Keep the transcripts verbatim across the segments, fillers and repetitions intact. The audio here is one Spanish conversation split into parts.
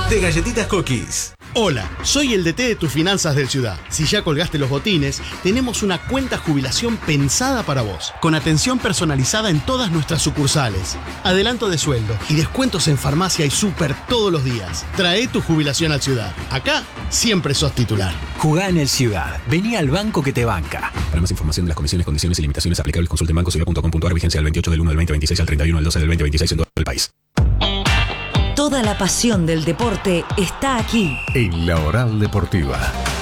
de Galletitas Cookies. Hola, soy el D T de tus finanzas del Ciudad. Si ya colgaste los botines, tenemos una cuenta jubilación pensada para vos, con atención personalizada en todas nuestras sucursales, adelanto de sueldo y descuentos en farmacia y súper todos los días. Trae tu jubilación al Ciudad. Acá siempre sos titular. Jugá en el Ciudad. Vení al banco que te banca. Para más información de las comisiones, condiciones y limitaciones aplicables, consulte en banco ciudad punto com punto a r. Vigencia del veintiocho del uno del veinte veintiséis al treinta y uno del doce del veinte veintiséis en todo el país. Toda la pasión del deporte está aquí. En La Oral Deportiva.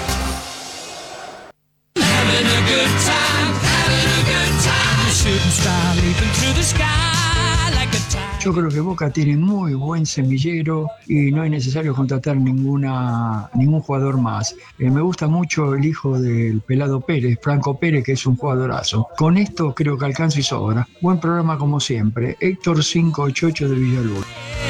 Yo creo que Boca tiene muy buen semillero y no es necesario contratar ninguna, ningún jugador más. Eh, me gusta mucho el hijo del Pelado Pérez, Franco Pérez, que es un jugadorazo. Con esto creo que alcanza y sobra. Buen programa como siempre. Héctor quinientos ochenta y ocho de Villaluz.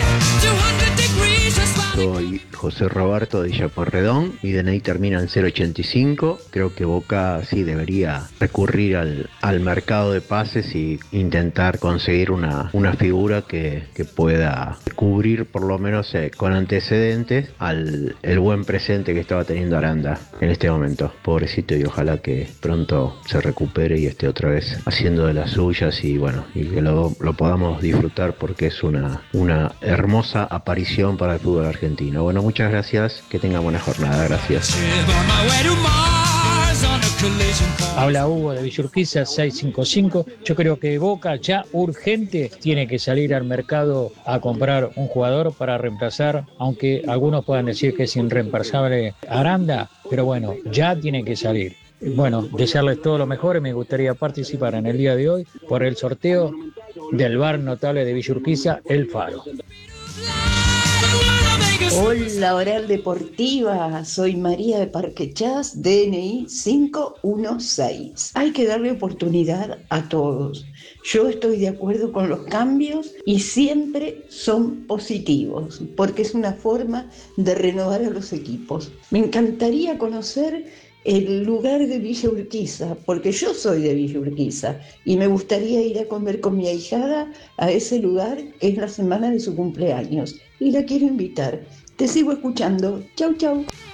Soy José Roberto de Chaporredón, mi D N I termina en cero ochenta y cinco. Creo que Boca sí debería recurrir al, al mercado de pases y intentar conseguir una, una figura que, que pueda cubrir por lo menos eh, con antecedentes al el buen presente que estaba teniendo Aranda en este momento. Pobrecito, y ojalá que pronto se recupere y esté otra vez haciendo de las suyas y bueno, y que lo, lo podamos disfrutar porque es una, una hermosa aparición para el fútbol argentino. Bueno, muchas gracias, que tengan buena jornada, gracias. Habla Hugo de Villurquiza seiscientos cincuenta y cinco. Yo creo que Boca ya urgente tiene que salir al mercado a comprar un jugador para reemplazar, aunque algunos puedan decir que es irreemplazable Aranda, pero bueno, ya tiene que salir. Bueno, desearles todo lo mejor y me gustaría participar en el día de hoy por el sorteo del bar notable de Villurquiza, El Faro. Hola, Oral Deportiva, soy María de Parque Chas, D N I cinco uno seis. Hay que darle oportunidad a todos. Yo estoy de acuerdo con los cambios y siempre son positivos, porque es una forma de renovar a los equipos. Me encantaría conocer el lugar de Villa Urquiza, porque yo soy de Villa Urquiza y me gustaría ir a comer con mi ahijada a ese lugar que es la semana de su cumpleaños y la quiero invitar. Te sigo escuchando. Chau, chau.